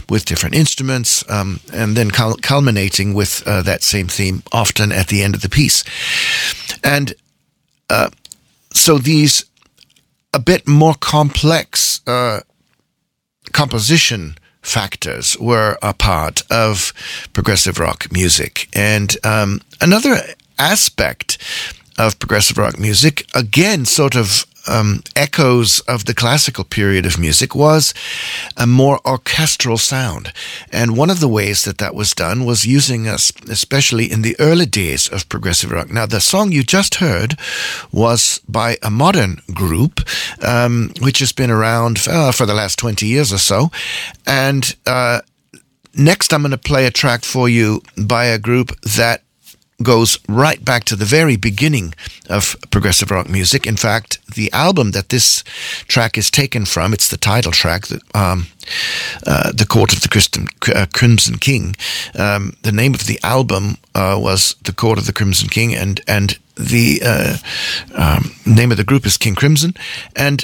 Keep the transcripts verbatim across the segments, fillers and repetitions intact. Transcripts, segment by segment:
with different instruments, um, and then cul- culminating with uh, that same theme often at the end of the piece. And uh, so these a bit more complex uh, composition factors were a part of progressive rock music. And um, another aspect of progressive rock music, again, sort of um, echoes of the classical period of music, was a more orchestral sound. And one of the ways that that was done was using us, especially in the early days of progressive rock. Now, the song you just heard was by a modern group, um, which has been around uh, for the last twenty years or so. And uh, next, I'm going to play a track for you by a group that goes right back to the very beginning of progressive rock music. In fact, the album that this track is taken from, it's the title track, the, um, uh, The Court of the Christen, uh, Crimson King. Um, the name of the album uh, was The Court of the Crimson King, and, and the uh, um, name of the group is King Crimson. And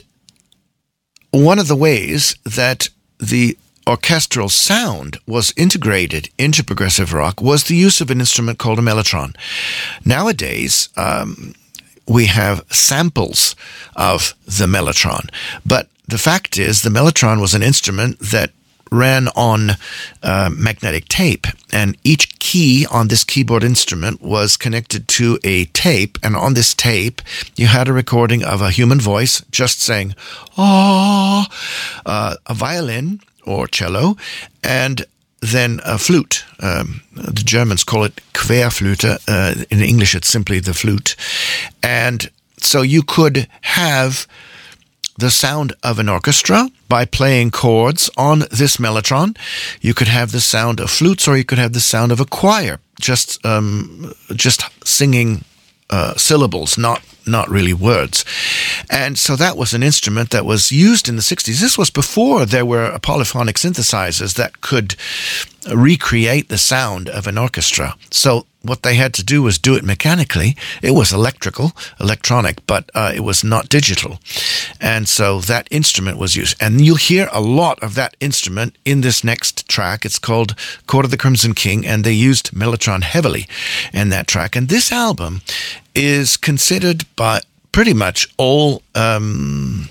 one of the ways that the orchestral sound was integrated into progressive rock was the use of an instrument called a mellotron. Nowadays, um, we have samples of the mellotron, but the fact is the mellotron was an instrument that ran on uh, magnetic tape, and each key on this keyboard instrument was connected to a tape, and on this tape you had a recording of a human voice just saying, "Oh," uh, a violin or cello, and then a flute. Um, the Germans call it Querflöte. Uh, in English, it's simply the flute. And so you could have the sound of an orchestra by playing chords on this mellotron. You could have the sound of flutes, or you could have the sound of a choir, just um, just singing uh, syllables, not not really words. And so that was an instrument that was used in the sixties. This was before there were polyphonic synthesizers that could recreate the sound of an orchestra. So what they had to do was do it mechanically. It was electrical, electronic, but uh, it was not digital. And so that instrument was used. And you'll hear a lot of that instrument in this next track. It's called Court of the Crimson King, and they used mellotron heavily in that track. And this album is considered by pretty much all um,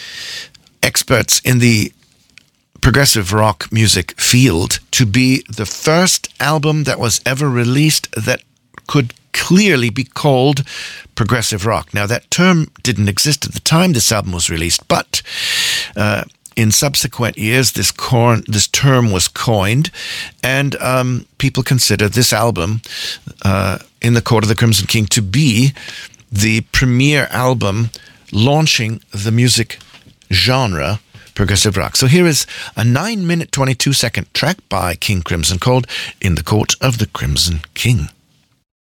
experts in the progressive rock music field to be the first album that was ever released that could clearly be called progressive rock. Now, that term didn't exist at the time this album was released, but uh, in subsequent years, this, corn, this term was coined, and um, people consider this album, uh, In the Court of the Crimson King, to be the premier album launching the music genre progressive rock. So here is a nine minute, twenty-two second track by King Crimson called In the Court of the Crimson King.